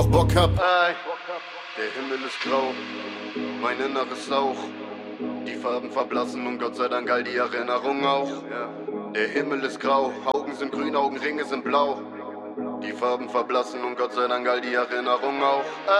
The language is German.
Bock hab. Ey, der Himmel ist grau, mein Inneres auch. Die Farben verblassen und Gott sei Dank all die Erinnerungen auch. Der Himmel ist grau, Augen sind grün, Augenringe sind blau. Die Farben verblassen und Gott sei Dank all die Erinnerungen auch.